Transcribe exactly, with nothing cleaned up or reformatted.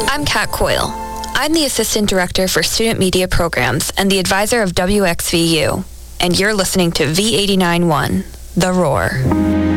I'm Kat Coyle. I'm the Assistant Director for Student Media Programs and the advisor of W X V U. And you're listening to V eighty-nine point one, The Roar.